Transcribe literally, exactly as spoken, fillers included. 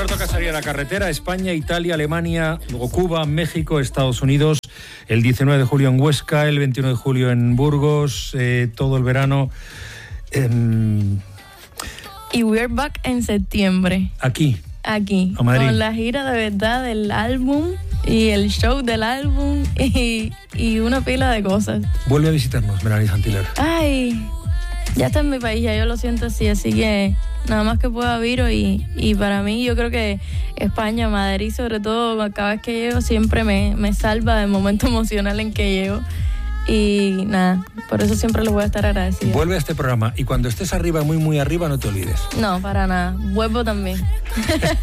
ahora toca salir a la carretera. España, Italia, Alemania, luego Cuba, México, Estados Unidos. El diecinueve de julio en Huesca, el veintiuno de julio en Burgos, eh, todo el verano. Eh, y we're back en septiembre. Aquí. Aquí. A Madrid. Con la gira de verdad del álbum y el show del álbum y, y una pila de cosas. Vuelve a visitarnos, Melanie Saint-Hilaire. Ay, ya está en mi país, ya yo lo siento así, así que nada más que pueda viro y, y para mí yo creo que España, Madrid sobre todo, cada vez que llego siempre me, me salva del momento emocional en que llego y nada, por eso siempre les voy a estar agradecida. Vuelve a este programa y cuando estés arriba, muy muy arriba, no te olvides. No, para nada, vuelvo también.